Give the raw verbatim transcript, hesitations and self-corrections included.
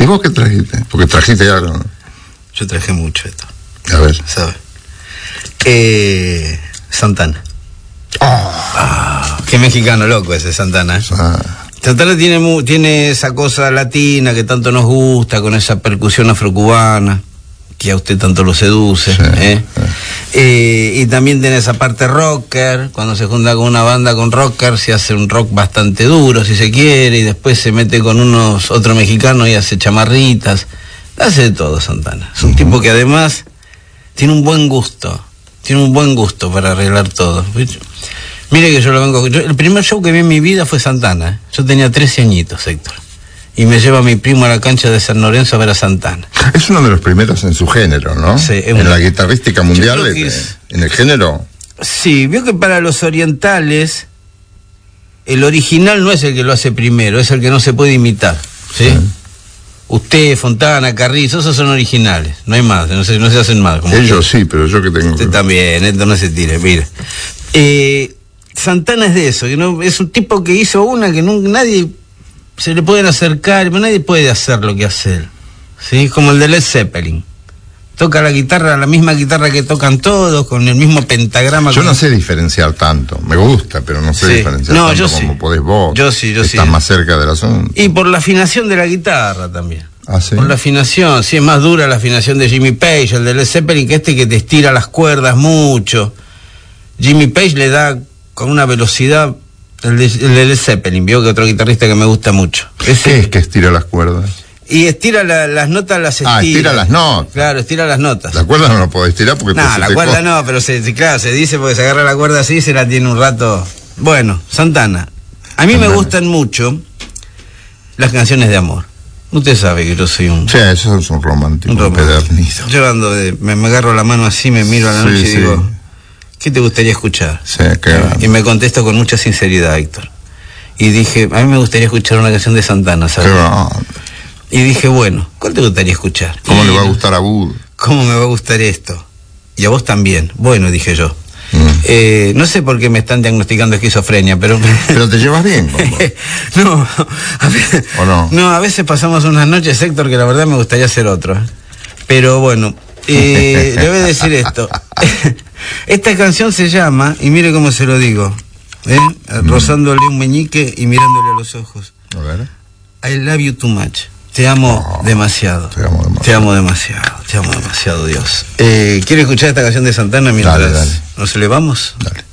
vos qué trajiste? Porque trajiste algo, ¿no? Yo traje mucho esto. A ver. ¿Sabes? Eh, Santana. Oh. Ah, qué mexicano loco ese Santana. ¿eh? Ah. Santana tiene, tiene esa cosa latina que tanto nos gusta, con esa percusión afrocubana, que a usted tanto lo seduce. Sí, ¿eh? sí. Eh, y también tiene esa parte rocker, cuando se junta con una banda con rocker, se hace un rock bastante duro, si se quiere, y después se mete con unos otro mexicano y hace chamarritas. Hace de todo Santana. Es un uh-huh. tipo que además tiene un buen gusto, tiene un buen gusto para arreglar todo. Mire que yo lo vengo... Yo, el primer show que vi en mi vida fue Santana. ¿eh? Yo tenía trece añitos, Héctor. Y me lleva mi primo a la cancha de San Lorenzo a ver a Santana. Es uno de los primeros en su género, ¿no? Sí, es en un... la guitarrística mundial, en, es... en el género. Sí, vio que para los orientales el original no es el que lo hace primero, es el que no se puede imitar, ¿sí? Sí. Usted, Fontana, Carrizo, esos son originales, no hay más, no se, no se hacen más. Como Ellos usted. Sí, pero yo que tengo... Usted que... también, esto no se tire, mire. Eh, Santana es de eso, que no, es un tipo que hizo una que no, nadie se le pueden acercar, pero nadie puede hacer lo que hace él, ¿sí? Como el de Led Zeppelin. Toca la guitarra, la misma guitarra que tocan todos, con el mismo pentagrama. Yo con... no sé diferenciar tanto, me gusta, pero no sé sí. diferenciar no, tanto yo como sí. podés vos. Yo sí, yo Estás sí. Estás más cerca del asunto. Y por la afinación de la guitarra también. ¿Ah, sí? Por la afinación, sí, es más dura la afinación de Jimmy Page, el de Led Zeppelin, que este que te estira las cuerdas mucho. Jimmy Page le da con una velocidad, el de, el de Led Zeppelin, vio que otro guitarrista que me gusta mucho. Ese, ¿Qué es que estira las cuerdas? Y estira la, las notas, las estira. Ah, estira las notas. Claro, estira las notas. La cuerda no la podés estirar porque... No, la cuerda co... no, pero se, claro, se dice porque se agarra la cuerda así y se la tiene un rato. Bueno, Santana. A mí Santana. Me gustan mucho las canciones de amor. Usted sabe que yo soy un... Sí, eso es un romántico, un romántico. Yo ando de... Me, me agarro la mano así, me miro a la sí, noche y sí. digo... ¿Qué te gustaría escuchar? Sí, claro. Y me contesto con mucha sinceridad, Héctor. Y dije, a mí me gustaría escuchar una canción de Santana, ¿sabes? Claro. Y dije, bueno, ¿cuál te gustaría escuchar? ¿Cómo y, le va a gustar a Bud? ¿Cómo me va a gustar esto? Y a vos también. Bueno, dije yo. Mm. Eh, no sé por qué me están diagnosticando esquizofrenia, pero... ¿Pero te llevas bien? no, a veces, ¿O no? No, a veces pasamos unas noches, Héctor, que la verdad me gustaría hacer otro. ¿eh? Pero bueno, eh, le voy a decir esto. Esta canción se llama, y mire cómo se lo digo, ¿eh? mm. rozándole un meñique y mirándole a los ojos. A ver. I love you too much. Te amo oh, demasiado. Te amo demasiado. Te amo demasiado. Te amo demasiado, Dios. Eh, ¿Quiere escuchar esta canción de Santana mientras dale, dale. nos elevamos? Dale.